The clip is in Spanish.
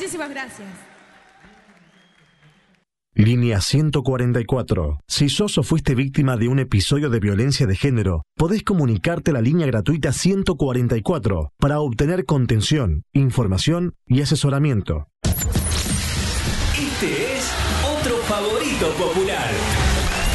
Muchísimas gracias. Línea 144. Si sos o fuiste víctima de un episodio de violencia de género, podés comunicarte a la línea gratuita 144 para obtener contención, información y asesoramiento. Este es otro favorito popular.